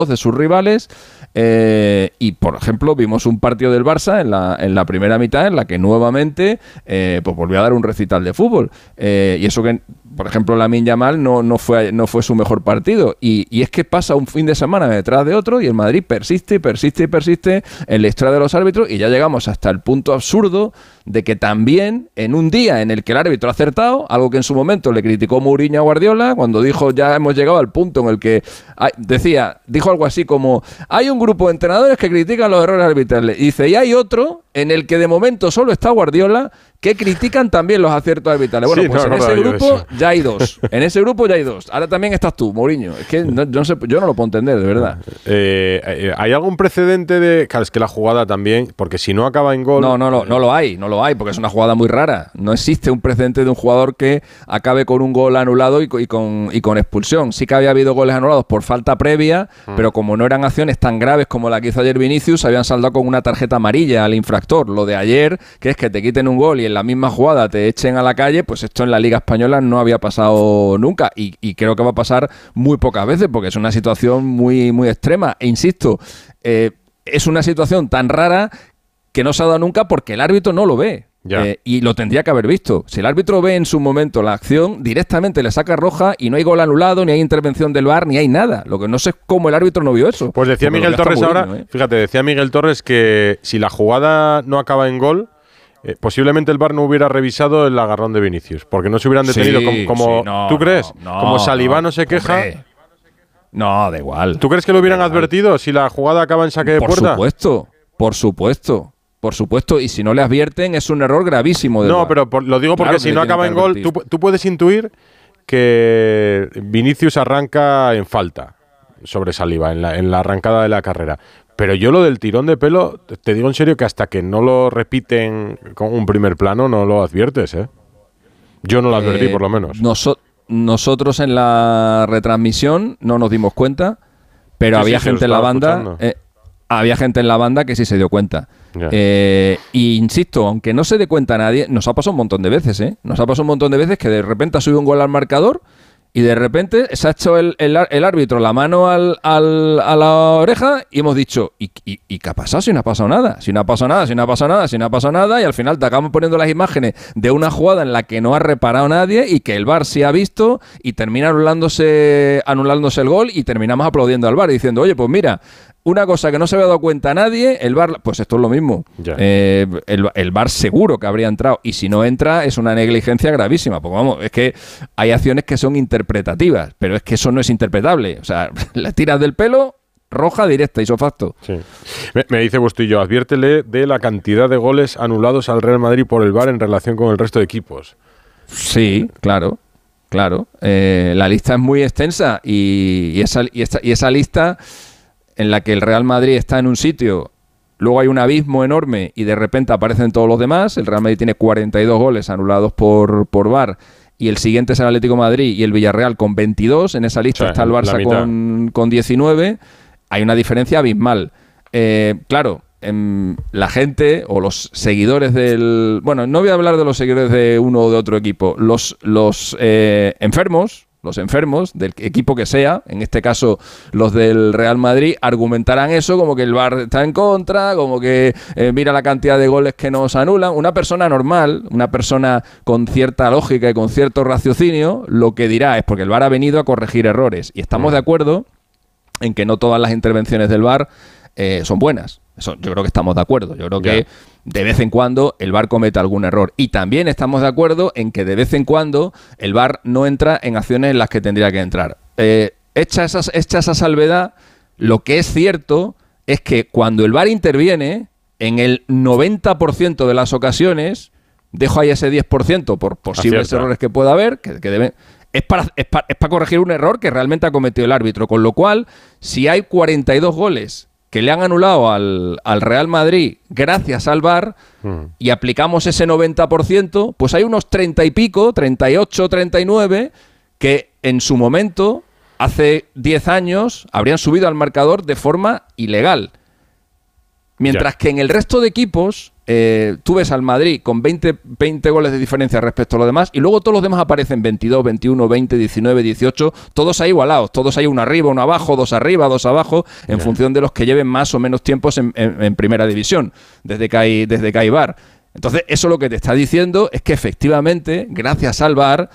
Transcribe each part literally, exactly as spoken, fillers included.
de sus rivales eh, y por ejemplo vimos un partido del Barça en la, en la primera mitad en la que nuevamente eh, pues volvió a dar un recital de fútbol eh, y eso que por ejemplo Lamine Yamal no, no, fue, no fue su mejor partido y, y es que pasa un fin de semana detrás de otro y el Madrid persiste, persiste y persiste en la historia de los árbitros y ya llegamos hasta el punto absurdo de que también en un día en el que el árbitro ha acertado, algo que en su momento le criticó Mourinho a Guardiola cuando dijo ya hemos llegado al punto en el que hay, decía, dijo algo así como hay un grupo de entrenadores que critican los errores arbitrales y dice, y hay otro en el que de momento solo está Guardiola que critican también los aciertos arbitrales. Bueno, sí, pues no, en no, ese no, grupo ya hay dos. En ese grupo ya hay dos. Ahora también estás tú, Mourinho. Es que no, yo, no sé, yo no lo puedo entender, de verdad. Eh, ¿Hay algún precedente de...? Claro, es que la jugada también, porque si no acaba en gol... No, no, no, no lo hay, no lo hay, porque es una jugada muy rara. No existe un precedente de un jugador que acabe con un gol anulado y, y, con, y con expulsión. Sí que había habido goles anulados por falta previa, mm. pero como no eran acciones tan graves como la que hizo ayer Vinicius, habían saldado con una tarjeta amarilla al infractor. Lo de ayer, que es que te quiten un gol y en la misma jugada te echen a la calle, pues esto en la Liga Española no había pasado nunca y, y creo que va a pasar muy pocas veces porque es una situación muy, muy extrema e insisto, eh, es una situación tan rara que no se ha dado nunca porque el árbitro no lo ve. Eh, y lo tendría que haber visto. Si el árbitro ve en su momento la acción, directamente le saca roja y no hay gol anulado, ni hay intervención del V A R, ni hay nada. Lo que no sé es cómo el árbitro no vio eso. Pues decía Miguel Torres ahora, ¿eh? Fíjate, decía Miguel Torres que si la jugada no acaba en gol, Eh, posiblemente el V A R no hubiera revisado el agarrón de Vinicius, porque no se hubieran detenido sí, como, como sí, no, ¿tú crees? No, como Saliba no, no se queja. Hombre. No, da igual. ¿Tú crees que lo hubieran advertido si la jugada acaba en saque de por puerta? Por supuesto, por supuesto. Por supuesto, y si no le advierten es un error gravísimo. No, V A R. pero por, lo digo porque claro si no acaba en gol, tú, tú puedes intuir que Vinicius arranca en falta sobre Saliba, en la, en la arrancada de la carrera. Pero yo lo del tirón de pelo, te digo en serio que hasta que no lo repiten con un primer plano no lo adviertes, ¿eh? Yo no lo advertí, eh, por lo menos. Noso- nosotros en la retransmisión no nos dimos cuenta, pero sí, había sí, gente en la banda... Eh, había gente en la banda que sí se dio cuenta. Yeah. Eh, y insisto, aunque no se dé cuenta nadie, nos ha pasado un montón de veces, ¿eh? Nos ha pasado un montón de veces que de repente ha subido un gol al marcador y de repente se ha hecho el, el, el árbitro la mano al, al, a la oreja y hemos dicho, ¿y, y, ¿y qué ha pasado si no ha pasado nada? Si no ha pasado nada, si no ha pasado nada, si no ha pasado nada, y al final te acabamos poniendo las imágenes de una jugada en la que no ha reparado nadie y que el V A R sí ha visto y termina anulándose, anulándose el gol y terminamos aplaudiendo al V A R diciendo, oye, pues mira, una cosa que no se había dado cuenta nadie, el V A R, pues esto es lo mismo. Eh, el, el V A R seguro que habría entrado. Y si no entra, es una negligencia gravísima. Porque vamos, es que hay acciones que son interpretativas, pero es que eso no es interpretable. O sea, la tiras del pelo, roja directa, ipso facto. Sí. Me, me dice Bustillo, adviértele de la cantidad de goles anulados al Real Madrid por el V A R en relación con el resto de equipos. Sí, claro. Claro. Eh, la lista es muy extensa y, y, esa, y, esta, y esa lista... en la que el Real Madrid está en un sitio, luego hay un abismo enorme y de repente aparecen todos los demás. El Real Madrid tiene cuarenta y dos goles anulados por, por V A R y el siguiente es el Atlético de Madrid y el Villarreal con veintidós. En esa lista o sea, está el Barça con, con diecinueve. Hay una diferencia abismal. Eh, claro, eh, la gente o los seguidores del... Bueno, no voy a hablar de los seguidores de uno o de otro equipo. Los, los eh, enfermos... Los enfermos, del equipo que sea, en este caso los del Real Madrid, argumentarán eso como que el V A R está en contra, como que eh, mira la cantidad de goles que nos anulan. Una persona normal, una persona con cierta lógica y con cierto raciocinio, lo que dirá es porque el V A R ha venido a corregir errores. Y estamos de acuerdo en que no todas las intervenciones del V A R eh, son buenas. Eso, yo creo que estamos de acuerdo. Yo creo que de vez en cuando el V A R comete algún error. Y también estamos de acuerdo en que de vez en cuando el V A R no entra en acciones en las que tendría que entrar. Eh, hecha, esa, hecha esa salvedad, lo que es cierto es que cuando el V A R interviene, en el noventa por ciento de las ocasiones, dejo ahí ese diez por ciento por posibles Acierta. errores que pueda haber, que, que deben... Es para, es, para, es para corregir un error que realmente ha cometido el árbitro. Con lo cual, si hay cuarenta y dos goles que le han anulado al, al Real Madrid gracias al V A R mm. y aplicamos ese noventa por ciento, pues hay unos treinta y pico, treinta y ocho, treinta y nueve, que en su momento, hace diez años, habrían subido al marcador de forma ilegal. Mientras ya. que en el resto de equipos, eh, tú ves al Madrid con veinte, veinte goles de diferencia respecto a los demás, y luego todos los demás aparecen veintidós, veintiuno, veinte, diecinueve, dieciocho, todos ahí igualados, todos ahí uno arriba, uno abajo, dos arriba, dos abajo, en ya. función de los que lleven más o menos tiempos en, en, en primera división, desde que hay, desde que hay V A R. Entonces, eso lo que te está diciendo es que efectivamente, gracias al V A R,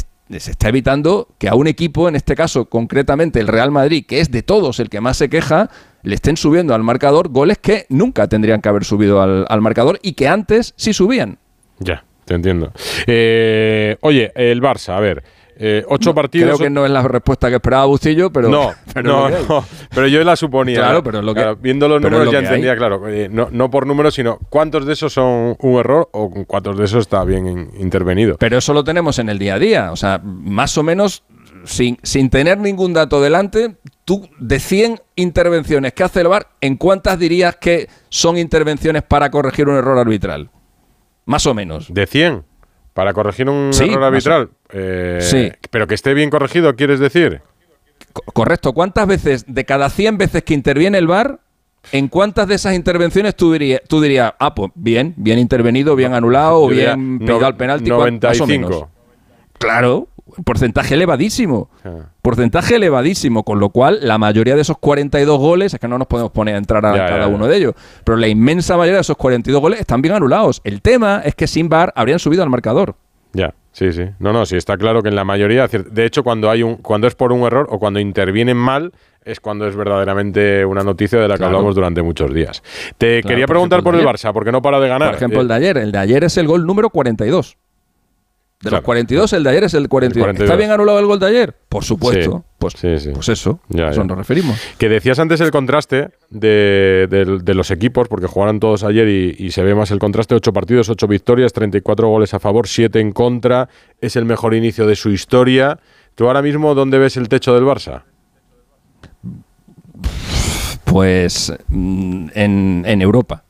se está evitando que a un equipo, en este caso concretamente el Real Madrid, que es de todos el que más se queja, le estén subiendo al marcador goles que nunca tendrían que haber subido al, al marcador y que antes sí subían. Ya, te entiendo. Eh, oye, el Barça, a ver, eh, ocho no, partidos... Creo que no es la respuesta que esperaba Bustillo, pero... No, pero no, no, pero yo la suponía. Claro, pero lo que, claro, viendo los pero números ya que entendía, hay. claro, eh, no, no por números, sino cuántos de esos son un error o cuántos de esos está bien in- intervenido. Pero eso lo tenemos en el día a día, o sea, más o menos... Sin, sin tener ningún dato delante, tú de cien intervenciones que hace el V A R, ¿en cuántas dirías que son intervenciones para corregir un error arbitral? Más o menos. ¿De cien? ¿Para corregir un Sí, error arbitral? Eh, sí. ¿Pero que esté bien corregido, quieres decir? Co- correcto. ¿Cuántas veces, de cada cien veces que interviene el V A R, en cuántas de esas intervenciones tú dirías, tú dirías ah, pues bien, bien intervenido, bien anulado, o Yo diría bien no- pedido al penalti? noventa y Más o menos. cinco. Claro, porcentaje elevadísimo. Ah. Porcentaje elevadísimo, con lo cual la mayoría de esos cuarenta y dos goles, es que no nos podemos poner a entrar a Ya, cada ya, uno ya. de ellos, pero la inmensa mayoría de esos cuarenta y dos goles están bien anulados. El tema es que sin V A R habrían subido al marcador. Ya, sí, sí. No, no, sí, está claro que en la mayoría, de hecho, cuando hay un, cuando es por un error o cuando intervienen mal, es cuando es verdaderamente una noticia de la que Claro. hablamos durante muchos días. Te Claro, quería por preguntar ejemplo, por el el de ayer. Barça, porque no para de ganar. Por ejemplo, Eh, el de ayer. El de ayer es el gol número cuarenta y dos. De Claro. los cuarenta y dos, el de ayer es el cuarenta y dos. El cuarenta y dos. ¿Está bien anulado el gol de ayer? Por supuesto. Sí. Pues, Sí, sí. pues eso, Ya, a eso ya. nos referimos. Que decías antes el contraste de, de- de los equipos, porque jugaron todos ayer y, y se ve más el contraste. Ocho partidos, ocho victorias, treinta y cuatro goles a favor, siete en contra. Es el mejor inicio de su historia. ¿Tú ahora mismo dónde ves el techo del Barça? Pues mm, en, en Europa.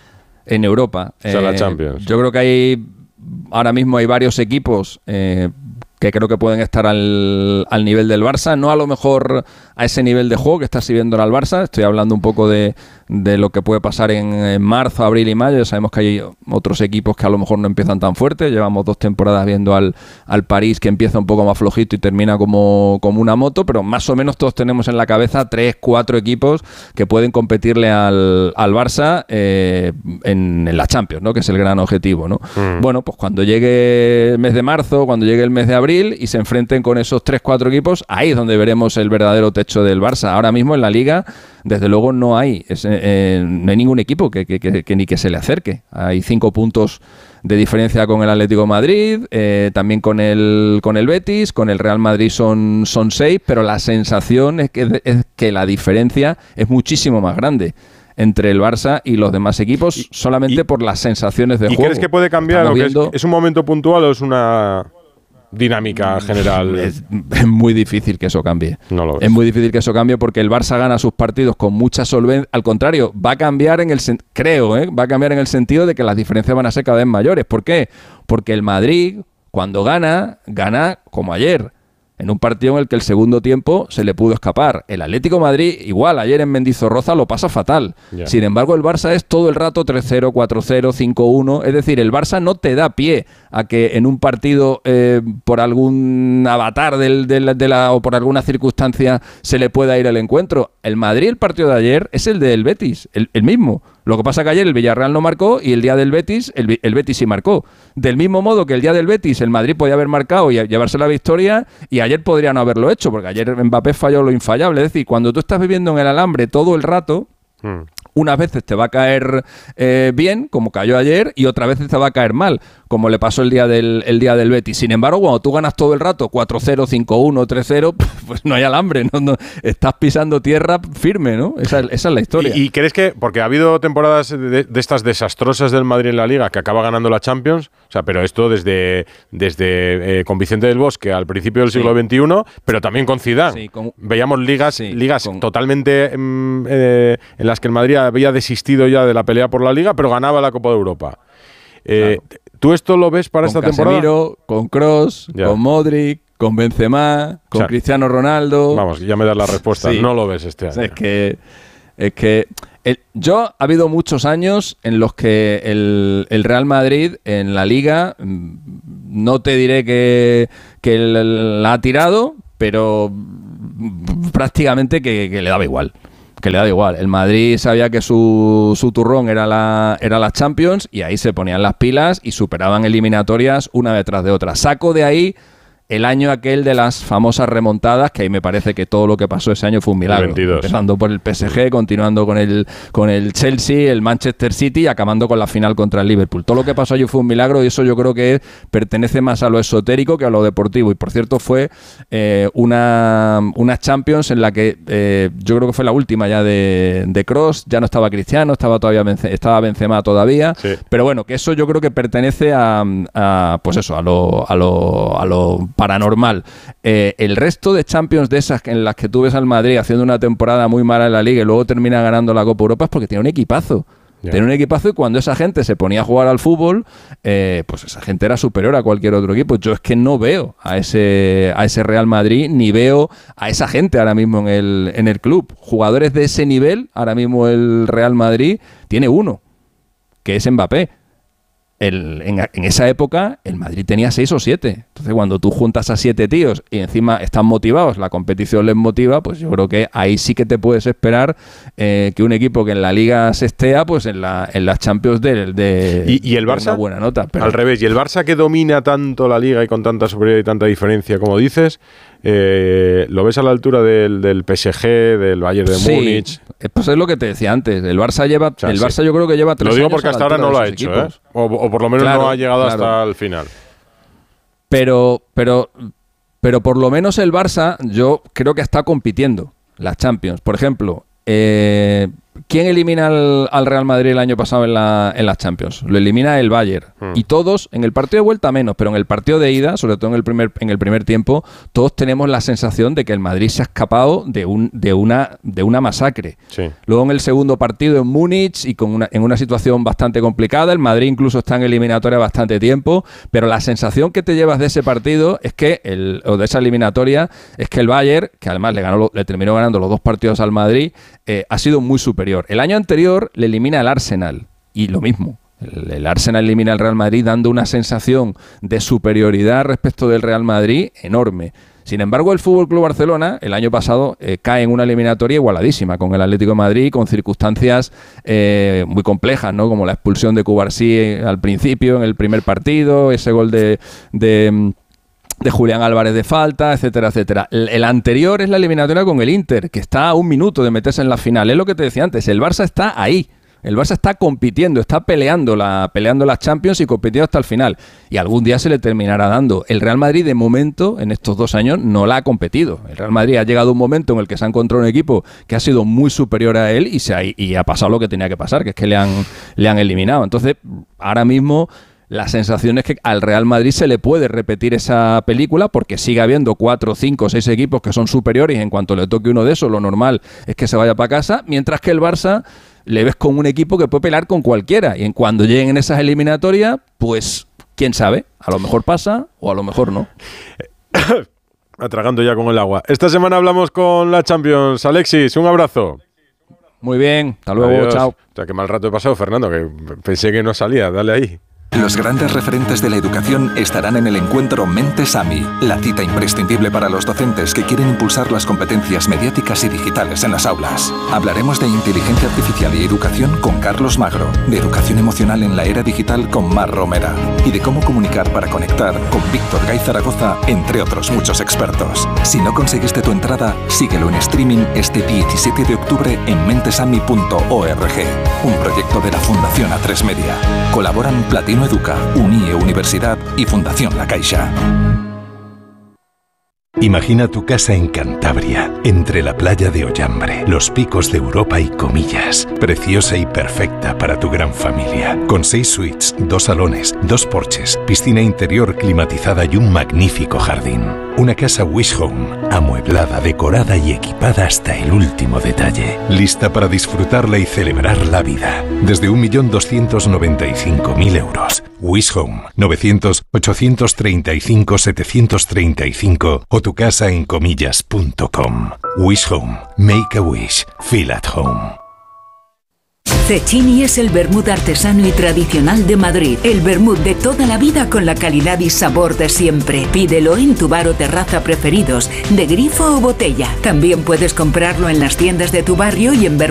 En Europa. O sea, la Champions. Yo creo que hay ahora mismo hay varios equipos eh, que creo que pueden estar al, al nivel del Barça, no a lo mejor a ese nivel de juego que está sirviendo al Barça. Estoy hablando un poco de, de lo que puede pasar en, en marzo, abril y mayo. Ya sabemos que hay otros equipos que a lo mejor no empiezan tan fuerte. Llevamos dos temporadas viendo al, al París, que empieza un poco más flojito y termina como, como una moto, pero más o menos todos tenemos en la cabeza tres, cuatro equipos que pueden competirle al, al Barça eh, en, en la Champions, ¿no? Que es el gran objetivo, ¿no? Mm. Bueno, pues cuando llegue el mes de marzo, cuando llegue el mes de abril y se enfrenten con esos tres, cuatro equipos, ahí es donde veremos el verdadero techo del Barça. Ahora mismo en la Liga, desde luego no hay, es, eh, no hay ningún equipo que, que, que, que ni que se le acerque. Hay cinco puntos de diferencia con el Atlético de Madrid, eh, también con el con el Betis, con el Real Madrid son, son seis, pero la sensación es que, es que la diferencia es muchísimo más grande entre el Barça y los demás equipos, Y- solamente y- por las sensaciones de ¿Y juego. crees que puede cambiar? Estamos ¿O que es, viendo- es un momento puntual o es una dinámica general? Es, es muy difícil que eso cambie. No lo ves. Es muy difícil que eso cambie porque el Barça gana sus partidos con mucha solvencia. Al contrario, va a cambiar en el sen- creo, ¿eh? va a cambiar en el sentido de que las diferencias van a ser cada vez mayores. ¿Por qué? Porque el Madrid, cuando gana, gana como ayer, en un partido en el que el segundo tiempo se le pudo escapar. El Atlético de Madrid, igual, ayer en Mendizorroza lo pasa fatal. Ya. Sin embargo, el Barça es todo el rato tres cero, cuatro cero, cinco uno. Es decir, el Barça no te da pie a que en un partido, eh, por algún avatar del, del- de la, o por alguna circunstancia, se le pueda ir el encuentro. El Madrid, el partido de ayer, es el del Betis, el, el mismo. Lo que pasa que ayer el Villarreal no marcó y el día del Betis, el, el Betis sí marcó. Del mismo modo que el día del Betis, el Madrid podía haber marcado y llevarse la victoria, y ayer podría no haberlo hecho, porque ayer Mbappé falló lo infallable. Es decir, cuando tú estás viviendo en el alambre todo el rato, Mm. unas veces te va a caer eh, bien, como cayó ayer, y otras veces te va a caer mal, como le pasó el día del, el día del Betis. Sin embargo, cuando tú ganas todo el rato cuatro cero, cinco uno, tres cero, pues no hay alambre, ¿no? No, estás pisando tierra firme, ¿no? Esa, esa es la historia. ¿Y, y crees que, porque ha habido temporadas de, de estas desastrosas del Madrid en la Liga, que acaba ganando la Champions, o sea, pero esto desde, desde eh, con Vicente del Bosque al principio del Sí. siglo veintiuno, pero también con Zidane. Sí, con- Veíamos ligas, Sí, ligas con- totalmente mm, eh, en las que el Madrid había desistido ya de la pelea por la Liga, pero ganaba la Copa de Europa. Eh, ¿Tú esto lo ves para con esta temporada? Casemiro, con Kroos, Ya. con Modric, con Benzema, con O sea, Cristiano Ronaldo. Vamos, ya me das la respuesta. Sí. No lo ves este año. Es que Es que el, yo ha habido muchos años en los que el, el Real Madrid en la Liga, no te diré que, que la ha tirado, pero prácticamente que, que le daba igual. Que le daba igual. El Madrid sabía que su, su turrón era la, era la Champions y ahí se ponían las pilas y superaban eliminatorias una detrás de otra. Saco de ahí el año aquel de las famosas remontadas, que ahí me parece que todo lo que pasó ese año fue un milagro. veintidós. Empezando por el P S G, continuando con el, con el Chelsea, el Manchester City y acabando con la final contra el Liverpool. Todo lo que pasó allí fue un milagro y eso yo creo que pertenece más a lo esotérico que a lo deportivo. Y por cierto fue eh, una, una Champions en la que eh, yo creo que fue la última ya de, de Kroos. Ya no estaba Cristiano, estaba todavía Benzema, estaba Benzema todavía. Sí. Pero bueno, que eso yo creo que pertenece a, a pues eso, a lo, a lo, a lo paranormal. Eh, el resto de Champions de esas en las que tú ves al Madrid haciendo una temporada muy mala en la Liga y luego termina ganando la Copa Europa es porque tiene un equipazo. Yeah. Tiene un equipazo y cuando esa gente se ponía a jugar al fútbol, eh, pues esa gente era superior a cualquier otro equipo. Yo es que no veo a ese, a ese Real Madrid ni veo a esa gente ahora mismo en el, en el club. Jugadores de ese nivel, ahora mismo el Real Madrid tiene uno, que es Mbappé. El, en, en esa época el Madrid tenía seis o siete. Entonces cuando tú juntas a siete tíos y encima están motivados, la competición les motiva, pues yo creo que ahí sí que te puedes esperar eh, que un equipo que en la Liga se estea, pues en la en las Champions de, de, ¿Y, y el Barça? De una buena nota. Pero al revés, y el Barça que domina tanto la Liga y con tanta superioridad y tanta diferencia como dices, eh, ¿lo ves a la altura del, del P S G, del Bayern de sí, Múnich? Pues es lo que te decía antes. El Barça lleva, o sea, el Barça sí. yo creo que lleva tres años. Lo digo años porque hasta ahora no lo ha hecho, ¿eh? O, o por lo menos claro, no ha llegado claro. hasta el final. Pero, pero, pero por lo menos el Barça, yo creo que está compitiendo las Champions. Por ejemplo, eh, ¿quién elimina al, al Real Madrid el año pasado en, la, en las Champions? Lo elimina el Bayern. Hmm. Y todos, en el partido de vuelta menos, pero en el partido de ida, sobre todo en el primer, en el primer tiempo, todos tenemos la sensación de que el Madrid se ha escapado de, un, de, una, de una masacre. Sí. Luego en el segundo partido en Múnich y con una, en una situación bastante complicada, el Madrid incluso está en eliminatoria bastante tiempo, pero la sensación que te llevas de ese partido es que, el, o de esa eliminatoria, es que el Bayern, que además le, ganó, le terminó ganando los dos partidos al Madrid, eh, ha sido muy superior. El año anterior le elimina al Arsenal y lo mismo. El, el Arsenal elimina al Real Madrid dando una sensación de superioridad respecto del Real Madrid enorme. Sin embargo, el F C Barcelona el año pasado eh, cae en una eliminatoria igualadísima con el Atlético de Madrid, con circunstancias eh, muy complejas, ¿no? Como la expulsión de Cubarsí al principio, en el primer partido, ese gol de... de de Julián Álvarez de falta, etcétera, etcétera. El, el anterior es la eliminatoria con el Inter, que está a un minuto de meterse en la final. Es lo que te decía antes, el Barça está ahí. El Barça está compitiendo, está peleando la peleando las Champions y compitiendo hasta el final. Y algún día se le terminará dando. El Real Madrid, de momento, en estos dos años, no la ha competido. El Real Madrid ha llegado a un momento en el que se ha encontrado un equipo que ha sido muy superior a él y, se ha, y ha pasado lo que tenía que pasar, que es que le han, le han eliminado. Entonces, ahora mismo... La sensación es que al Real Madrid se le puede repetir esa película porque sigue habiendo cuatro, cinco, seis equipos que son superiores y en cuanto le toque uno de esos, lo normal es que se vaya para casa, mientras que el Barça le ves con un equipo que puede pelear con cualquiera y en cuando lleguen esas eliminatorias, pues quién sabe, a lo mejor pasa o a lo mejor no. Atragando ya con el agua. Esta semana hablamos con la Champions. Alexis, un abrazo. Muy bien, hasta luego, adiós. Chao. O sea, qué mal rato he pasado, Fernando, que pensé que no salía, dale ahí. Los grandes referentes de la educación estarán en el encuentro Mentes A M I, la cita imprescindible para los docentes que quieren impulsar las competencias mediáticas y digitales en las aulas. Hablaremos de inteligencia artificial y educación con Carlos Magro, de educación emocional en la era digital con Mar Romera y de cómo comunicar para conectar con Víctor Gay Zaragoza, entre otros muchos expertos. Si no conseguiste tu entrada, síguelo en streaming este diecisiete de octubre en mentesami punto org, un proyecto de la Fundación A tres Media. Colaboran Platino Educa, Unie Universidad y Fundación La Caixa. Imagina tu casa en Cantabria, entre la playa de Ollambre, los picos de Europa y Comillas. Preciosa y perfecta para tu gran familia. Con seis suites, dos salones, dos porches, piscina interior climatizada y un magnífico jardín. Una casa Wish Home, amueblada, decorada y equipada hasta el último detalle. Lista para disfrutarla y celebrar la vida. Desde un millón doscientos noventa y cinco mil euros. Wish Home, novecientos, ochocientos treinta y cinco, setecientos treinta y cinco o tu casa en comillas punto com. Wish Home, make a wish, feel at home. Cecchini es el vermut artesano y tradicional de Madrid. El vermut de toda la vida con la calidad y sabor de siempre. Pídelo en tu bar o terraza preferidos, de grifo o botella. También puedes comprarlo en las tiendas de tu barrio y en